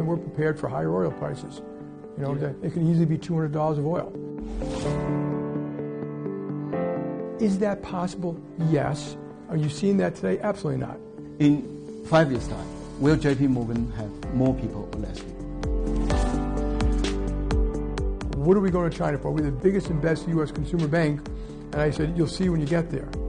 we're prepared for higher oil prices. You know, it can easily be $200 of oil. Is that possible? Yes. Are you seeing that today? Absolutely not. In 5 years' time, will JP Morgan have more people or less people? What are we going to China for? We're the biggest and best U.S. consumer bank. And I said, you'll see when you get there.